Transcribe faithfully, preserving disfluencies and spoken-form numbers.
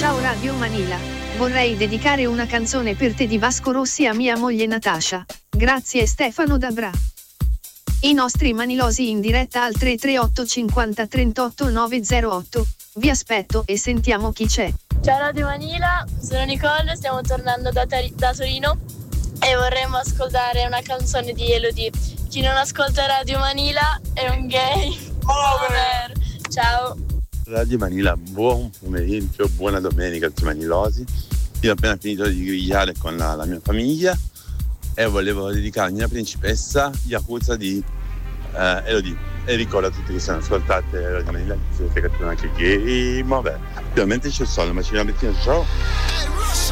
Ciao Radio Manila, vorrei dedicare una canzone per te di Vasco Rossi a mia moglie Natascia. Grazie Stefano da Bra. I nostri manilosi in diretta al tre tre otto cinquanta trentotto novecentootto. Vi aspetto e sentiamo chi c'è. Ciao Radio Manila, sono Nicole, stiamo tornando da, Tari- da Torino e vorremmo ascoltare una canzone di Elodie. Chi non ascolta Radio Manila è un gay. Over. Ciao. Radio Manila, buon pomeriggio, buona domenica a tutti i manilosi. Io ho appena finito di grigliare con la, la mia famiglia e volevo dedicare alla mia principessa Yakuza di eh, Elodie. E ricordo a tutti che sono ascoltate Radio Manila, che siete anche gay, vabbè. Ovviamente c'è il sole, ma ci vediamo ciao.